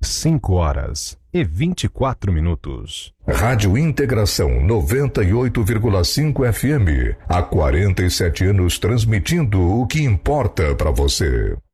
5h24. Rádio Integração 98,5 FM. Há 47 anos transmitindo o que importa para você.